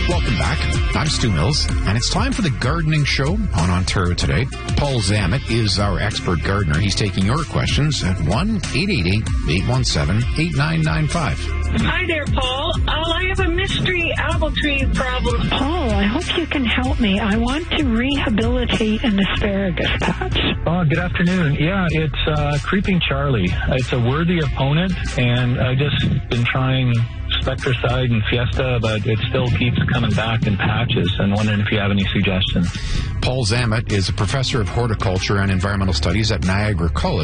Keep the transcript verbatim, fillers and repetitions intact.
Welcome back. I'm Stu Mills, and it's time for the Gardening Show on Ontario Today. Paul Zammit is our expert gardener. He's taking your questions at one eight eight eight, eight one seven, eight nine nine five. Hi there, Paul. Uh, I have a mystery apple tree problem. Paul, I hope you can help me. I want to rehabilitate an asparagus patch. Oh, good afternoon. Yeah, it's uh, Creeping Charlie. It's a worthy opponent, and I've just been trying Spectracide and Fiesta, but it still keeps coming back in patches, and wondering if you have any suggestions. Paul Zammit is a professor of horticulture and environmental studies at Niagara College.